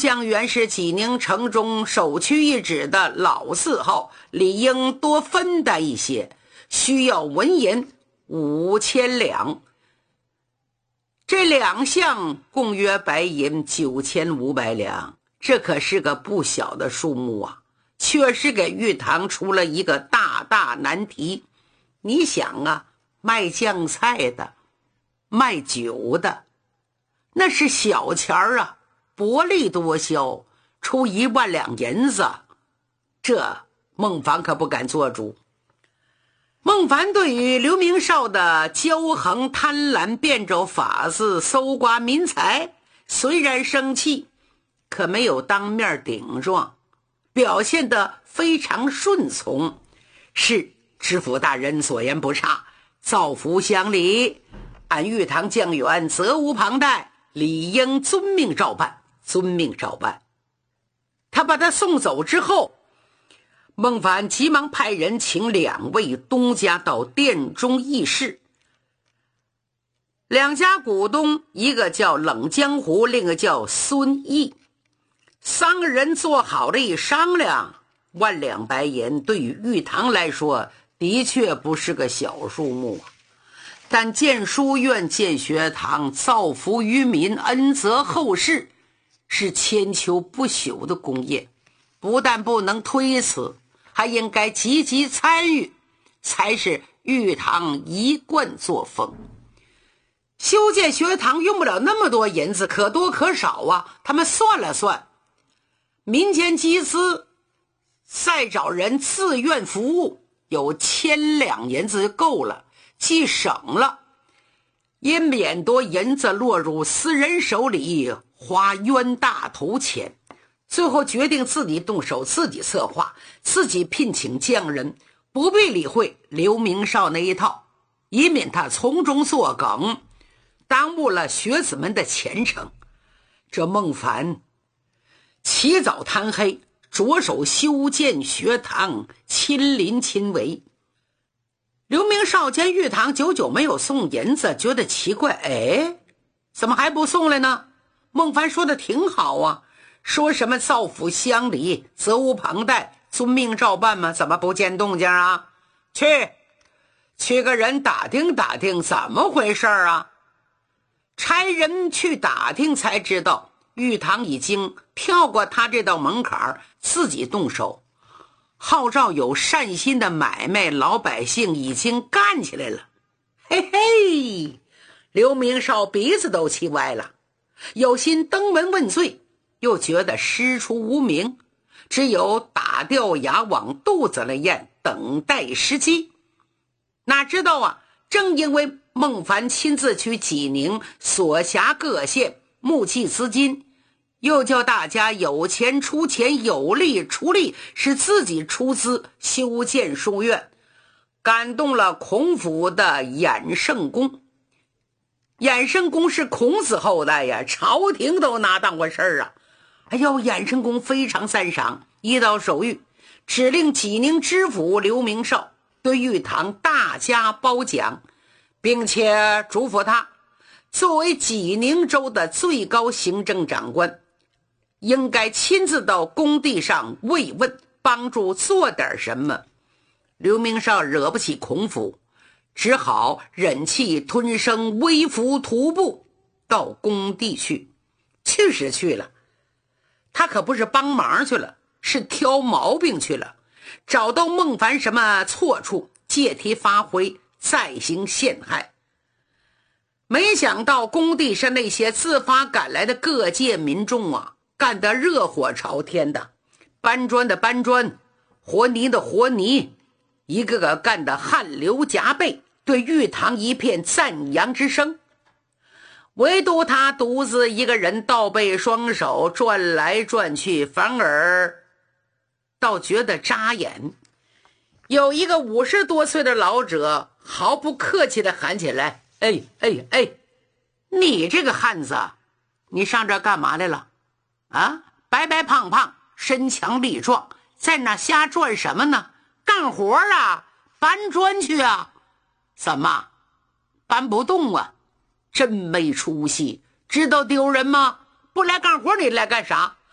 将原是济宁城中首屈一指的老字号，理应多分担一些，需要文银5000两。这2项共约白银9500两，这可是个不小的数目啊，确实给玉堂出了一个大大难题。你想啊，卖酱菜的，卖酒的，那是小钱儿啊，薄利多销，出1万两银子，这孟凡可不敢做主。孟凡对于刘明绍的骄横贪婪、变着法子搜刮民财，虽然生气，可没有当面顶撞，表现得非常顺从。是，知府大人所言不差，造福乡里，俺玉堂将员责无旁贷，理应遵命照办，遵命照办。他把他送走之后，孟凡急忙派人请2位东家到殿中议事。2家股东，一个叫冷江湖，另一个叫孙毅。3个人做好了一商量，1万两白银对于玉堂来说的确不是个小数目啊。但建书院、建学堂，造福于民，恩泽后世，是千秋不朽的功业，不但不能推辞，还应该积极参与，才是玉堂一贯作风。修建学堂用不了那么多银子，可多可少啊。他们算了算，民间集资，再找人自愿服务，有1000两银子就够了，既省了，也免多银子落入私人手里，花冤大头钱。最后决定自己动手，自己策划，自己聘请匠人，不必理会刘明绍那一套，以免他从中作梗，耽误了学子们的前程。这孟凡起早贪黑，着手修建学堂，亲临亲为。刘明绍见玉堂久久没有送银子，觉得奇怪，怎么还不送来呢？孟凡说的挺好啊，说什么造福乡里，责无旁贷，遵命照办吗？怎么不见动静啊？去个人打听打听怎么回事啊。差人去打听才知道，玉堂已经跳过他这道门槛，自己动手，号召有善心的买卖老百姓已经干起来了。嘿嘿，刘明绍鼻子都气歪了，有心登门问罪，又觉得师出无名，只有打掉牙往肚子里咽，等待时机。哪知道啊，正因为孟凡亲自去济宁所辖各县募集资金，又叫大家有钱出钱，有力出力，是自己出资修建书院，感动了孔府的衍圣公。衍圣公是孔子后代呀，朝廷都拿当回事儿啊。衍圣公非常赞赏，一道手谕，指令济宁知府刘明绍对玉堂大加褒奖，并且嘱咐他作为济宁州的最高行政长官，应该亲自到工地上慰问，帮助做点什么。刘明绍惹不起孔府，只好忍气吞声，微服徒步到工地去。去是去了，他可不是帮忙去了，是挑毛病去了，找到孟凡什么错处，借题发挥，再行陷害。没想到工地上那些自发赶来的各界民众啊，干得热火朝天的，搬砖的搬砖，和泥的和泥，一个个干得汗流浃背，对玉堂一片赞扬之声。唯独他独自一个人倒背双手，转来转去，反而倒觉得扎眼。有一个50多岁的老者毫不客气地喊起来，你这个汉子，你上这干嘛来了啊？白白胖胖，身强力壮，在那瞎转什么呢？干活啊，搬砖去啊。怎么搬不动啊？真没出息，知道丢人吗？不来干活你来干啥？